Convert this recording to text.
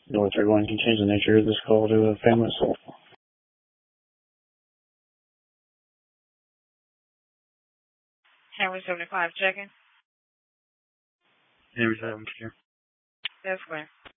North Everyone can change the nature of this call to a family assault. Henry 75 checking. Henry 7 here. That's clear.